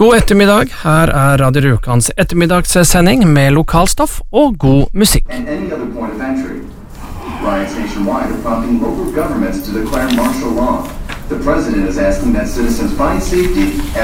God ettermiddag, her Radio Rjukans ettermiddagssending med lokalstoff og god musikk. And any other point of entry. Riots nationwide are prompting local governments to declare martial law. The president is asking that citizens find safety